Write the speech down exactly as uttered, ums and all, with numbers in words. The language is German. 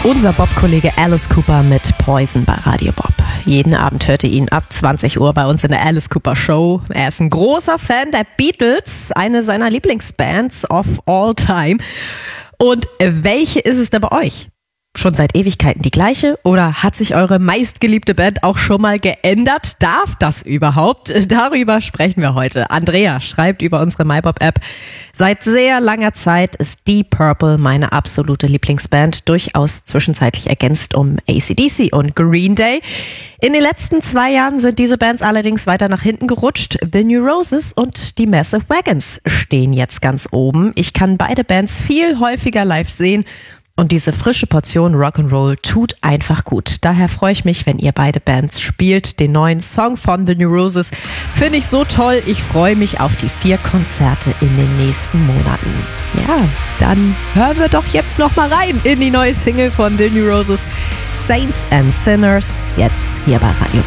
Unser Bob-Kollege Alice Cooper mit Poison bei Radio Bob. Jeden Abend hört ihr ihn ab zwanzig Uhr bei uns in der Alice Cooper Show. Er ist ein großer Fan der Beatles, eine seiner Lieblingsbands of all time. Und welche ist es denn bei euch? Schon seit Ewigkeiten die gleiche oder hat sich eure meistgeliebte Band auch schon mal geändert? Darf das überhaupt? Darüber sprechen wir heute. Andrea schreibt über unsere MyBob-App: Seit sehr langer Zeit ist Deep Purple meine absolute Lieblingsband, durchaus zwischenzeitlich ergänzt um A C D C und Green Day. In den letzten zwei Jahren sind diese Bands allerdings weiter nach hinten gerutscht. The New Roses und die Massive Wagons stehen jetzt ganz oben. Ich kann beide Bands viel häufiger live sehen. Und diese frische Portion Rock'n'Roll tut einfach gut. Daher freue ich mich, wenn ihr beide Bands spielt. Den neuen Song von The New Roses finde ich so toll. Ich freue mich auf die vier Konzerte in den nächsten Monaten. Ja, dann hören wir doch jetzt noch mal rein in die neue Single von The New Roses, Saints and Sinners, jetzt hier bei Radio